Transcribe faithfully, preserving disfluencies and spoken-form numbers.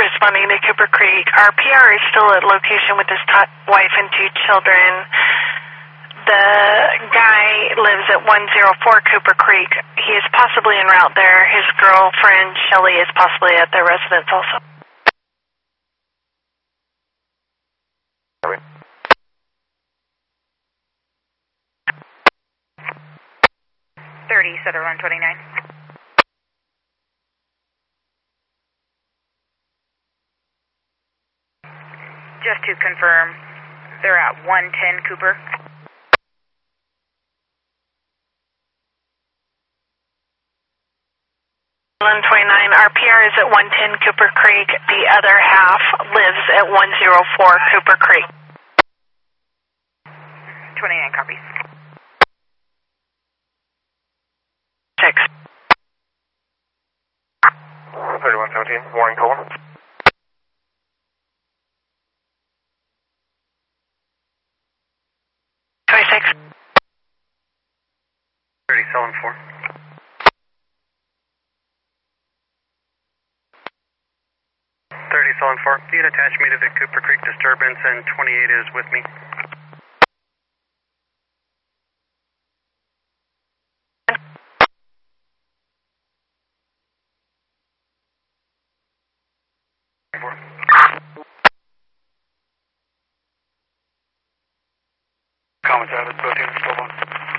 responding to Cooper Creek. Our P R is still at location with his t- wife and two children. The guy lives at one oh four Cooper Creek. He is possibly en route there. His girlfriend, Shelly, is possibly at their residence also. thirty, Sutherland twenty-nine. Just to confirm, they're at one ten Cooper. one twenty-nine, our P R is at one ten Cooper Creek. The other half lives at one oh four Cooper Creek. twenty-nine copies. Six. thirty-one seventeen, Warren Colon. twenty-six. thirty, Sullen four. thirty, Sullen four. You can attach me to the Cooper Creek disturbance, and twenty-eight is with me. Comments out of the